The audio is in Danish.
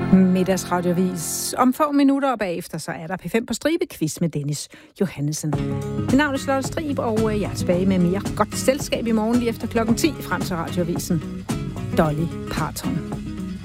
Middagsradiovis. Om få minutter og bagefter, så er der P5 på stribe quiz med Dennis Johannessen. Mit navn er Charlotte Strib, og jeg er tilbage med mere godt selskab i morgen lige efter klokken 10 frem til radioavisen. Dolly Parton.